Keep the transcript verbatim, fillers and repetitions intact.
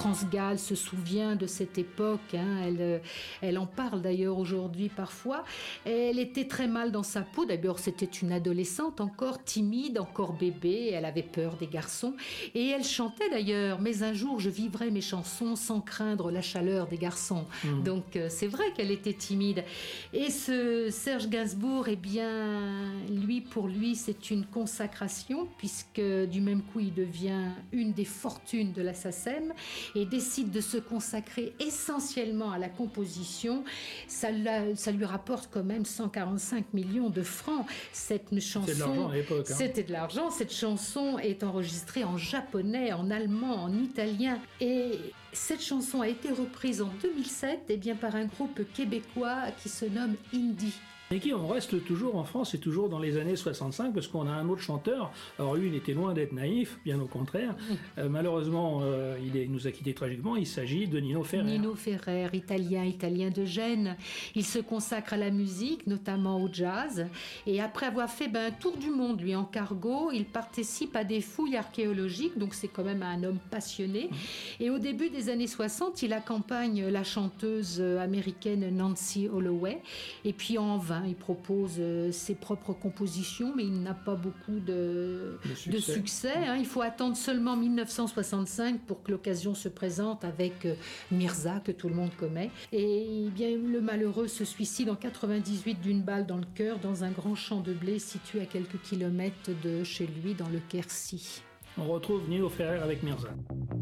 France Gall se souvient de cette époque, hein, elle, elle en parle d'ailleurs aujourd'hui parfois. Elle était très mal dans sa peau, d'abord c'était une adolescente encore timide, encore bébé, elle avait peur des garçons et elle chantait d'ailleurs « Mais un jour je vivrai mes chansons sans craindre la chaleur des garçons ». Mmh. Donc euh, c'est vrai qu'elle était timide. Et ce Serge Gainsbourg, eh bien, lui, pour lui, c'est une consacration puisque du même coup il devient une des fortunes de la S A C E M et décide de se consacrer essentiellement à la composition. Ça, la, ça lui rapporte quand même cent quarante-cinq millions de francs. Cette chanson, c'était de l'argent à l'époque. Hein. C'était de l'argent. Cette chanson est enregistrée en japonais, en allemand, en italien. Et cette chanson a été reprise en deux mille sept eh bien, par un groupe québécois qui se nomme Indie. Et qui on reste toujours en France et toujours dans les années soixante-cinq parce qu'on a un autre chanteur. Alors lui, il était loin d'être naïf, bien au contraire. Euh, malheureusement, euh, il, est, il nous a quittés tragiquement. Il s'agit de Nino Ferrer. Nino Ferrer, italien, italien de Gênes. Il se consacre à la musique, notamment au jazz. Et après avoir fait ben, un tour du monde, lui, en cargo, il participe à des fouilles archéologiques. Donc c'est quand même un homme passionné. Mmh. Et au début des années soixante, il accompagne la chanteuse américaine Nancy Holloway. Et puis en vain, il propose euh, ses propres compositions, mais il n'a pas beaucoup de, de succès. De succès hein. Il faut attendre seulement dix-neuf cent soixante-cinq pour que l'occasion se présente avec euh, Mirza, que tout le monde connaît. Et bien, le malheureux se suicide en quatre-vingt-dix-huit d'une balle dans le cœur dans un grand champ de blé situé à quelques kilomètres de chez lui, dans le Quercy. On retrouve Nino Ferrer avec Mirza.